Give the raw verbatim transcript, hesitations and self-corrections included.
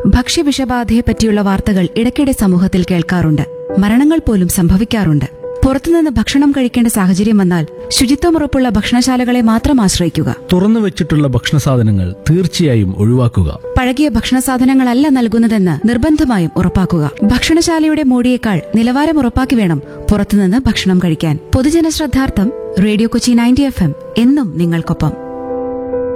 ഭക്ഷ്യവിഷബാധയെപ്പറ്റിയുള്ള വാർത്തകൾ ഇടയ്ക്കിടെ സമൂഹത്തിൽ കേൾക്കാറുണ്ട്. മരണങ്ങൾ പോലും സംഭവിക്കാറുണ്ട്. പുറത്തുനിന്ന് ഭക്ഷണം കഴിക്കേണ്ട സാഹചര്യം വന്നാൽ ശുചിത്വമുറപ്പുള്ള ഭക്ഷണശാലകളെ മാത്രം ആശ്രയിക്കുക. തുറന്നു വെച്ചിട്ടുള്ള ഭക്ഷണസാധനങ്ങൾ തീർച്ചയായും ഒഴിവാക്കുക. പഴകിയ ഭക്ഷണസാധനങ്ങളല്ല നൽകുന്നതെന്ന് നിർബന്ധമായും ഉറപ്പാക്കുക. ഭക്ഷണശാലയുടെ മോടിയേക്കാൾ നിലവാരം ഉറപ്പാക്കി വേണം പുറത്തുനിന്ന് ഭക്ഷണം കഴിക്കാൻ. പൊതുജനശ്രദ്ധാർത്ഥം radio Kochi ninety F M എന്നും നിങ്ങൾക്കൊപ്പം.